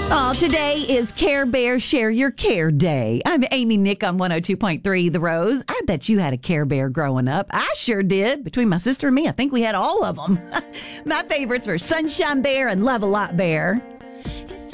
Oh, today is Care Bear Share Your Care Day. I'm Amy Nick on 102.3 The Rose. I bet you had a Care Bear growing up. I sure did. Between my sister and me, I think we had all of them. My favorites were Sunshine Bear and Love-A-Lot Bear.